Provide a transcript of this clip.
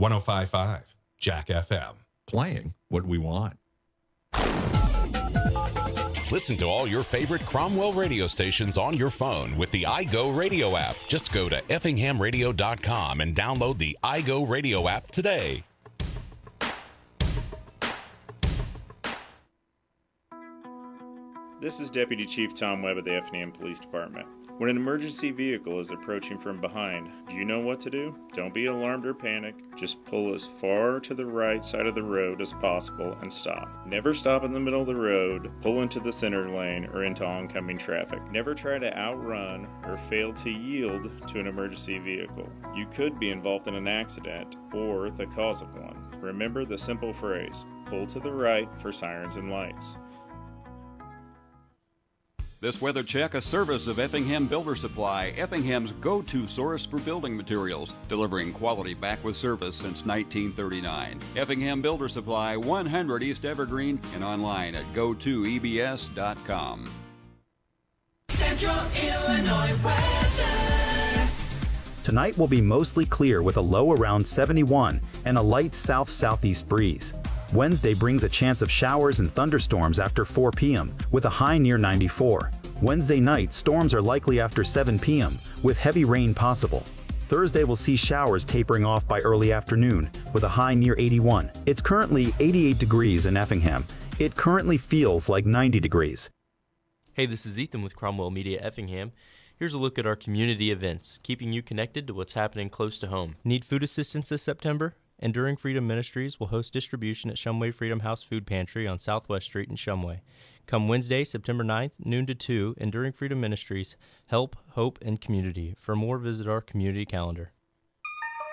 105.5 Jack FM. Playing what we want. Listen to all your favorite Cromwell radio stations on your phone with the iGo Radio app. Just go to effinghamradio.com and download the iGo Radio app today. This is Deputy Chief Tom Webb of the Effingham Police Department. When an emergency vehicle is approaching from behind, do you know what to do? Don't be alarmed or panic. Just pull as far to the right side of the road as possible and stop. Never stop in the middle of the road, pull into the center lane, or into oncoming traffic. Never try to outrun or fail to yield to an emergency vehicle. You could be involved in an accident or the cause of one. Remember the simple phrase, pull to the right for sirens and lights. This weather check, a service of Effingham Builder Supply, Effingham's go-to source for building materials, delivering quality back with service since 1939. Effingham Builder Supply, 100 East Evergreen, and online at go2ebs.com. Central Illinois weather. Tonight will be mostly clear with a low around 71 and a light south-southeast breeze. Wednesday brings a chance of showers and thunderstorms after 4 p.m. with a high near 94. Wednesday night, storms are likely after 7 p.m. with heavy rain possible. Thursday will see showers tapering off by early afternoon with a high near 81. It's currently 88 degrees in Effingham. It currently feels like 90 degrees. Hey, this is Ethan with Cromwell Media Effingham. Here's a look at our community events, keeping you connected to what's happening close to home. Need food assistance this September? Enduring Freedom Ministries will host distribution at Shumway Freedom House Food Pantry on Southwest Street in Shumway. Come Wednesday, September 9th, noon to 2, Enduring Freedom Ministries, Help, Hope, and Community. For more, visit our community calendar.